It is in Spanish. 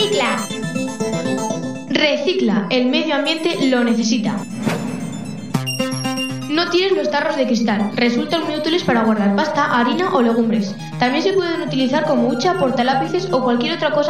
Recicla. Recicla, el medio ambiente lo necesita. No tires los tarros de cristal, resultan muy útiles para guardar pasta, harina o legumbres. También se pueden utilizar como hucha, portalápices o cualquier otra cosa